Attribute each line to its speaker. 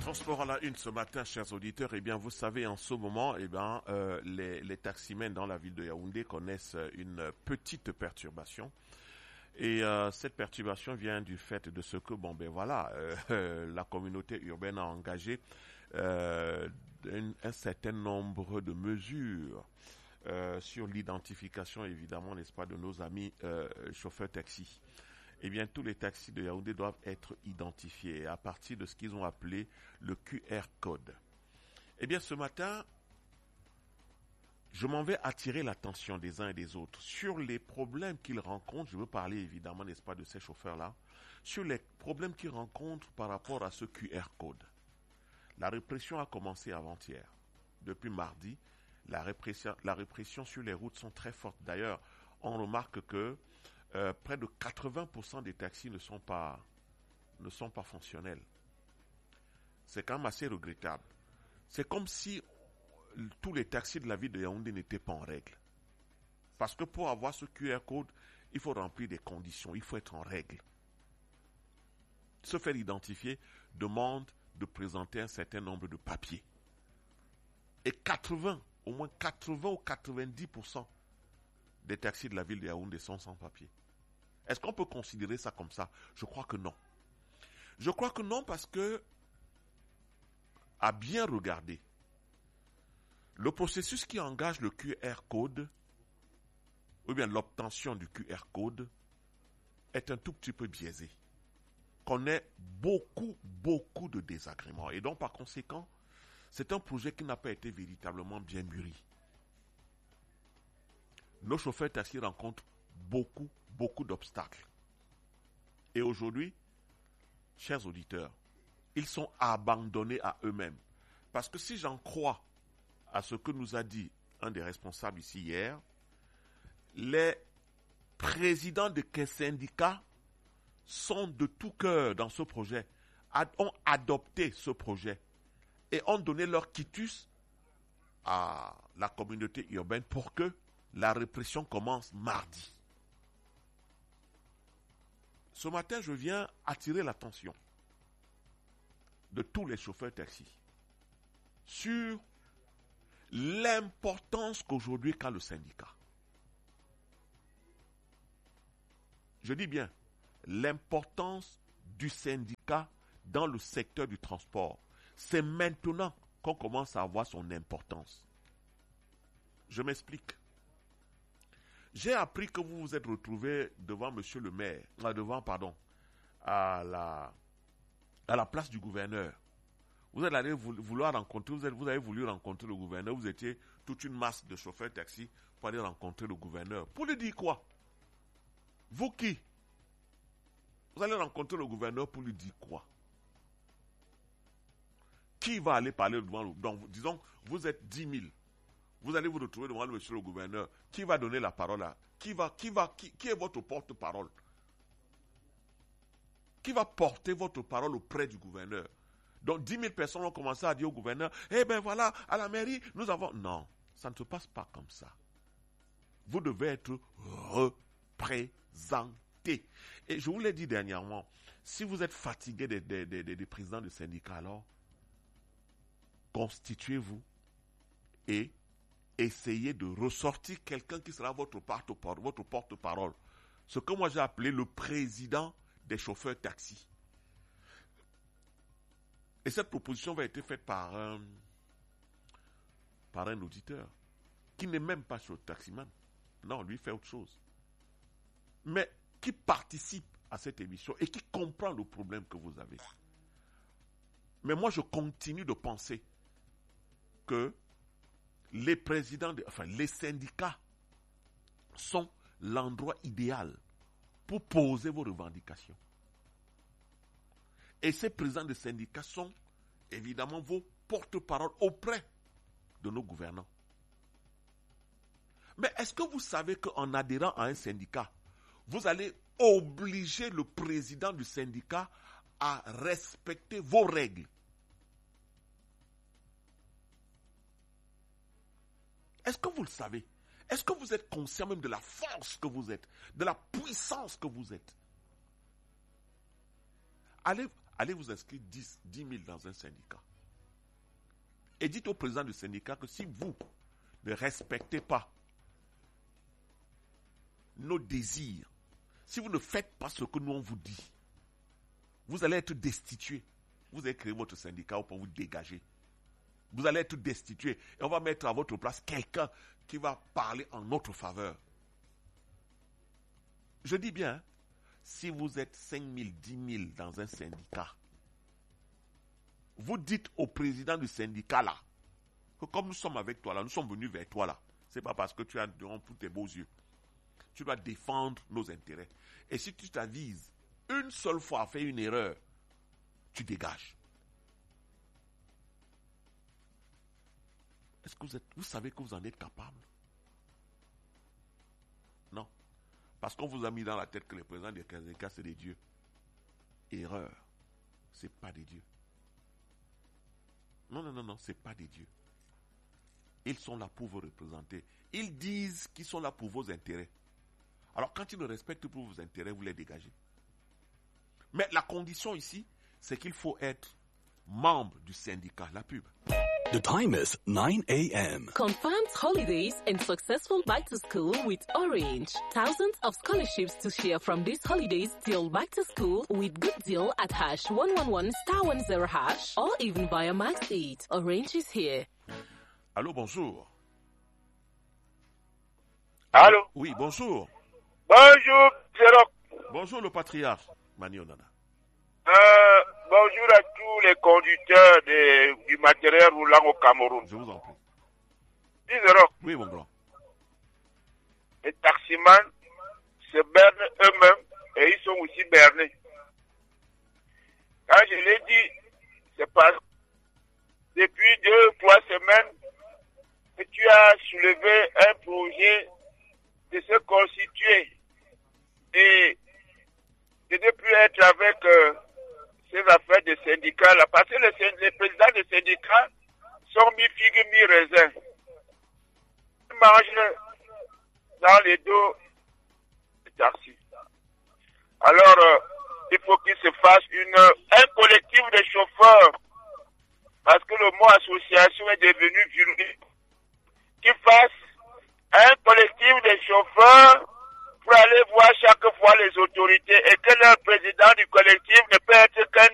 Speaker 1: Transport à la une ce matin, chers auditeurs. Eh bien, vous savez, en ce moment, les taximens dans la ville de Yaoundé connaissent une petite perturbation. Et cette perturbation vient du fait de ce que, la communauté urbaine a engagé un certain nombre de mesures sur l'identification, évidemment, n'est-ce pas, de nos amis chauffeurs taxi. Eh bien, tous les taxis de Yaoundé doivent être identifiés à partir de ce qu'ils ont appelé le QR code. Eh bien, ce matin, je m'en vais attirer l'attention des uns et des autres sur les problèmes qu'ils rencontrent. Je veux parler évidemment, n'est-ce pas, de ces chauffeurs-là, sur les problèmes qu'ils rencontrent par rapport à ce QR code. La répression a commencé avant-hier. Depuis mardi, la répression sur les routes sont très fortes. D'ailleurs, on remarque que près de 80% des taxis ne sont pas fonctionnels. C'est quand même assez regrettable. C'est comme si tous les taxis de la ville de Yaoundé n'étaient pas en règle. Parce que pour avoir ce QR code, il faut remplir des conditions, il faut être en règle. Se faire identifier demande de présenter un certain nombre de papiers. Et au moins 80 ou 90% des taxis de la ville de Yaoundé sont sans papier. Est-ce qu'on peut considérer ça comme ça? Je crois que non. Je crois que non parce que, à bien regarder, le processus qui engage le QR code, ou bien l'obtention du QR code, est un tout petit peu biaisé. Connaît beaucoup de désagréments. Et donc, par conséquent, c'est un projet qui n'a pas été véritablement bien mûri. Nos chauffeurs taxis rencontrent beaucoup d'obstacles. Et aujourd'hui, chers auditeurs, ils sont abandonnés à eux-mêmes. Parce que si j'en crois à ce que nous a dit un des responsables ici hier, les présidents de syndicats sont de tout cœur dans ce projet, ont adopté ce projet et ont donné leur quitus à la communauté urbaine pour que la répression commence mardi. Ce matin, je viens attirer l'attention de tous les chauffeurs taxi sur l'importance qu'aujourd'hui qu'a le syndicat. Je dis bien, l'importance du syndicat dans le secteur du transport. C'est maintenant qu'on commence à avoir son importance. Je m'explique. J'ai appris que vous vous êtes retrouvé devant monsieur le maire, à la place du gouverneur. Vous allez vouloir rencontrer, vous avez voulu rencontrer le gouverneur, vous étiez toute une masse de chauffeurs taxi pour aller rencontrer le gouverneur. Pour lui dire quoi? Vous qui? Vous allez rencontrer le gouverneur pour lui dire quoi? Qui va aller parler devant le... Donc, disons, vous êtes 10 000. Vous allez vous retrouver devant monsieur le gouverneur. Qui va donner la parole à... Qui est votre porte-parole? Qui va porter votre parole auprès du gouverneur? Donc 10 000 personnes ont commencé à dire au gouverneur, voilà, à la mairie, nous avons... Non, ça ne se passe pas comme ça. Vous devez être représenté. Et je vous l'ai dit dernièrement, si vous êtes fatigué des présidents de syndicats, alors, constituez-vous et essayez de ressortir quelqu'un qui sera votre porte-parole. Ce que moi j'ai appelé le président des chauffeurs taxi. Et cette proposition va être faite par un auditeur qui n'est même pas sur le taximan. Non, lui fait autre chose. Mais qui participe à cette émission et qui comprend le problème que vous avez. Mais moi, je continue de penser que les syndicats sont l'endroit idéal pour poser vos revendications. Et ces présidents de syndicats sont évidemment vos porte-parole auprès de nos gouvernants. Mais est-ce que vous savez qu'en adhérant à un syndicat, vous allez obliger le président du syndicat à respecter vos règles? Est-ce que vous le savez? Est-ce que vous êtes conscient même de la force que vous êtes, de la puissance que vous êtes? allez vous inscrire 10 000 dans un syndicat. Et dites au président du syndicat que si vous ne respectez pas nos désirs, si vous ne faites pas ce que nous on vous dit, vous allez être destitué. Vous allez créer votre syndicat pour vous dégager. Vous allez être destitué. Et on va mettre à votre place quelqu'un qui va parler en notre faveur. Je dis bien, si vous êtes 5 000, 10 000 dans un syndicat, vous dites au président du syndicat là, que comme nous sommes avec toi là, nous sommes venus vers toi là, c'est pas parce que tu as devant tous tes beaux yeux. Tu dois défendre nos intérêts. Et si tu t'avises une seule fois à faire une erreur, tu dégages. Est-ce que vous savez que vous en êtes capable? Non. Parce qu'on vous a mis dans la tête que les présidents des syndicats, c'est des dieux. Erreur. C'est pas des dieux. Non, c'est pas des dieux. Ils sont là pour vous représenter. Ils disent qu'ils sont là pour vos intérêts. Alors quand ils ne respectent pas vos intérêts, vous les dégagez. Mais la condition ici, c'est qu'il faut être membre du syndicat, la pub.
Speaker 2: The time is 9 a.m.
Speaker 3: Confirmed holidays and successful back to school with Orange. Thousands of scholarships to share from these holidays till back to school with good deal at #111*10# or even via Max 8. Orange is here.
Speaker 1: Allô, bonjour.
Speaker 4: Allô?
Speaker 1: Oui, bonjour.
Speaker 4: Bonjour, Zéro.
Speaker 1: Bonjour le patriarche, Mani Onana.
Speaker 4: Bonjour à tous les conducteurs du matériel roulant au Cameroun.
Speaker 1: Je vous en prie.
Speaker 4: Zéro.
Speaker 1: Oui, mon grand.
Speaker 4: Les taximans se bernent eux-mêmes et ils sont aussi bernés. Quand je l'ai dit, c'est parce que depuis 2 ou 3 semaines que tu as soulevé un projet de se constituer et de ne plus être avec ces affaires de syndicats là, parce que les présidents des syndicats sont mi-figue, mi-raisin. Ils mangent dans les dos des taxis. Alors, il faut qu'il se fasse un collectif de chauffeurs, parce que le mot association est devenu vulgaire, qu'il fasse un collectif de chauffeurs pour aller voir chaque fois les autorités et